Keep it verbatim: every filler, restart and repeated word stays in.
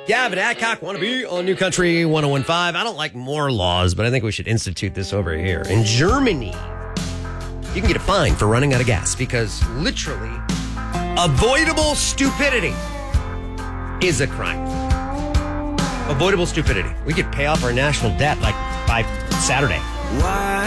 Gavin Adcock, wannabe on New Country one oh one five. I don't like more laws, but I think we should institute this over here. In Germany, you can get a fine for running out of gas because literally avoidable stupidity is a crime. Avoidable stupidity. We could pay off our national debt like by Saturday. Why